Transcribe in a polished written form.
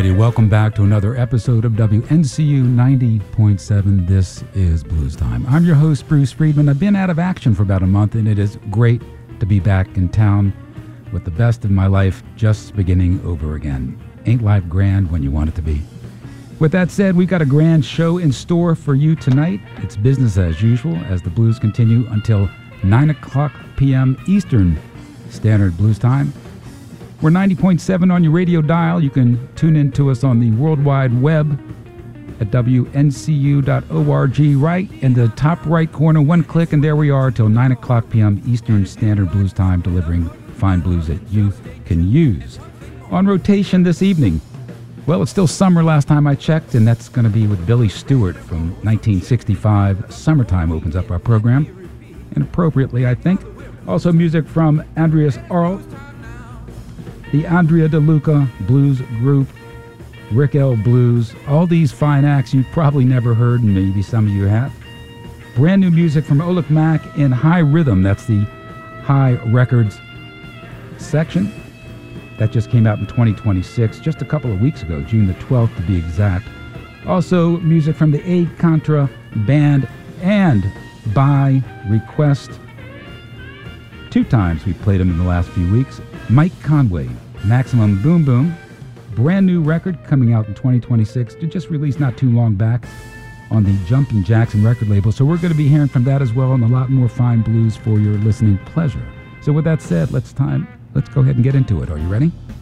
righty, welcome back to another episode of WNCU 90.7. This is Blues Time. I'm your host, Bruce Friedman. I've been out of action for about a month, and it is great to be back in town with the best of my life just beginning over again. Ain't life grand when you want it to be? With that said, we've got a grand show in store for you tonight. It's business as usual as the blues continue until 9 o'clock p.m. Eastern Standard Blues Time. We're 90.7 on your radio dial. You can tune in to us on the World Wide Web at WNCU.org. Right in the top right corner, one click, and there we are till 9 o'clock p.m. Eastern Standard Blues Time, delivering fine blues that you can use. On rotation this evening, well, it's still summer last time I checked, and that's going to be with Billy Stewart from 1965. Summertime opens up our program, and appropriately, I think. Also music from Andreas Arlt, the Andrea DeLuca Blues Group, Rick L. Blues, all these fine acts you've probably never heard, and maybe some of you have. Brand new music from Oleg Mack in High Rhythm, that's the High Records section. That just came out in 2026, just a couple of weeks ago, June the 12th to be exact. Also music from the A Contra Band, and by request, 2 times we've played him in the last few weeks, Mike Conway, Maximum Boom Boom, brand new record coming out in 2026, just released not too long back on the Jumpin' Jackson record label. So we're going to be hearing from that as well, and a lot more fine blues for your listening pleasure. So with that said, let's go ahead and get into it. Are you ready?